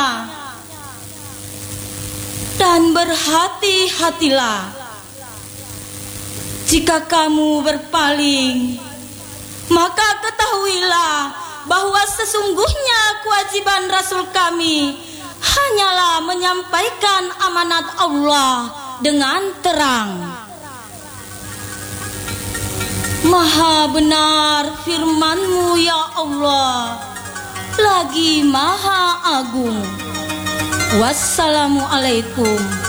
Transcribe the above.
dan berhati-hatilah. Jika kamu berpaling, maka ketahuilah bahwa sesungguhnya kewajiban Rasul kami hanyalah menyampaikan amanat Allah dengan terang. Maha benar firman-Mu ya Allah, lagi maha agung. Wassalamualaikum